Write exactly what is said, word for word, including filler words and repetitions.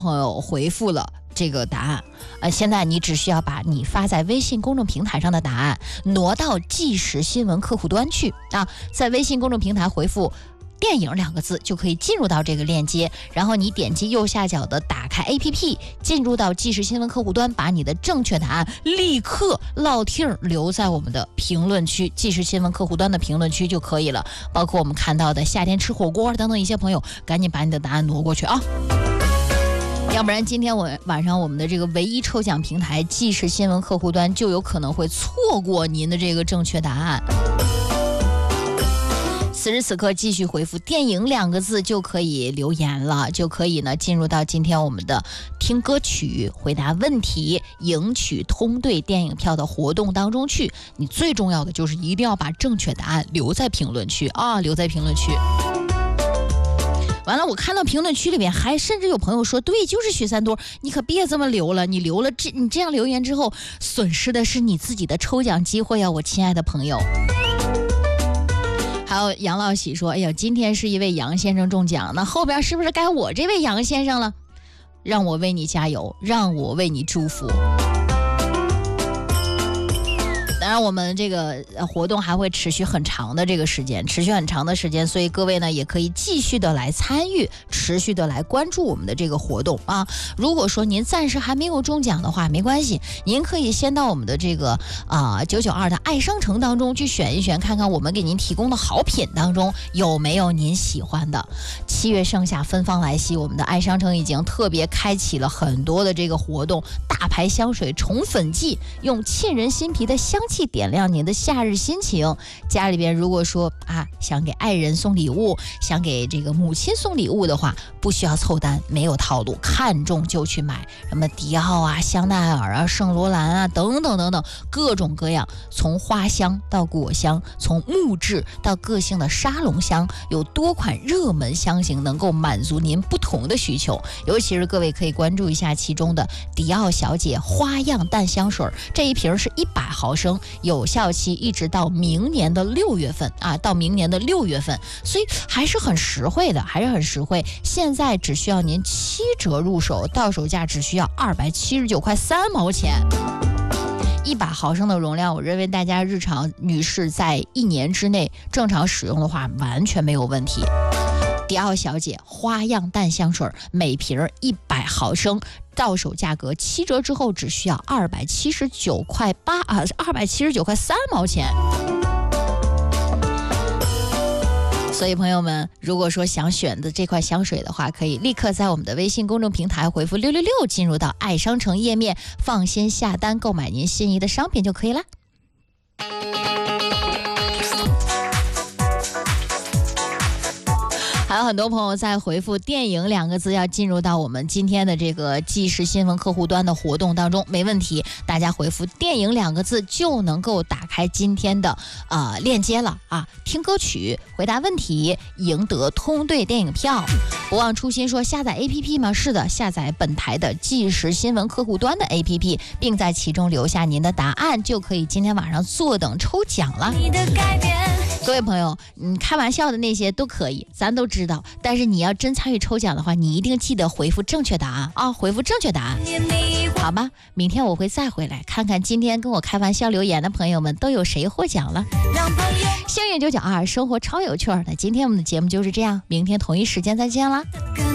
朋友回复了这个答案，呃，现在你只需要把你发在微信公众平台上的答案挪到即时新闻客户端去啊，在微信公众平台回复电影两个字就可以进入到这个链接，然后你点击右下角的打开 A P P， 进入到即时新闻客户端，把你的正确答案立刻落听留在我们的评论区，即时新闻客户端的评论区就可以了。包括我们看到的夏天吃火锅等等一些朋友，赶紧把你的答案挪过去啊！要不然今天我晚上我们的这个唯一抽奖平台即时新闻客户端就有可能会错过您的这个正确答案。此时此刻继续回复电影两个字就可以留言了，就可以呢进入到今天我们的听歌曲回答问题赢取通兑电影票的活动当中去。你最重要的就是一定要把正确答案留在评论区啊，留在评论区。完了，我看到评论区里面还甚至有朋友说，对，就是许三多，你可别这么留了，你留了这你这样留言之后，损失的是你自己的抽奖机会啊，我亲爱的朋友。还有杨老喜说，哎呀，今天是一位杨先生中奖，那后边是不是该我这位杨先生了？让我为你加油，让我为你祝福。当然我们这个活动还会持续很长的这个时间，持续很长的时间，所以各位呢也可以继续的来参与，持续的来关注我们的这个活动啊。如果说您暂时还没有中奖的话，没关系，您可以先到我们的这个啊九九二的爱商城当中去选一选，看看我们给您提供的好品当中有没有您喜欢的。七月盛夏芬芳来袭，我们的爱商城已经特别开启了很多的这个活动，大牌香水宠粉季，用沁人心脾的香气点亮您的夏日心情。家里边如果说啊想给爱人送礼物，想给这个母亲送礼物的话，不需要凑单，没有套路，看中就去买，什么迪奥啊、香奈儿啊、圣罗兰啊等等等等，各种各样，从花香到果香，从木质到个性的沙龙香，有多款热门香型能够满足您不同的需求。尤其是各位可以关注一下其中的迪奥小姐花样淡香水，这一瓶是一百毫升，有效期一直到明年的六月份啊，到明年的六月份，所以还是很实惠的，还是很实惠。现在只需要您七折入手，到手价只需要二百七十九块三毛钱。一百毫升的容量，我认为大家日常女士在一年之内正常使用的话，完全没有问题。迪奥小姐花样淡香水，每瓶一百毫升，到手价格七折之后只需要二百七十九块八啊，二百七十九块三毛钱。所以朋友们，如果说想选的这块香水的话，可以立刻在我们的微信公众平台回复六六六，进入到爱商城页面，放心下单购买您心仪的商品就可以了。还有很多朋友在回复电影两个字，要进入到我们今天的这个即时新闻客户端的活动当中，没问题，大家回复电影两个字就能够打开今天的呃链接了啊，听歌曲回答问题赢得通兑电影票。不忘初心说下载 A P P 吗？是的，下载本台的即时新闻客户端的 A P P， 并在其中留下您的答案，就可以今天晚上坐等抽奖了。你的改变，各位朋友，你开玩笑的那些都可以，咱都知道，但是你要真参与抽奖的话，你一定记得回复正确答案啊！回复正确答案，好吧？明天我会再回来看看今天跟我开玩笑留言的朋友们都有谁获奖了。幸运九九二，生活超有趣儿的。今天我们的节目就是这样，明天同一时间再见啦。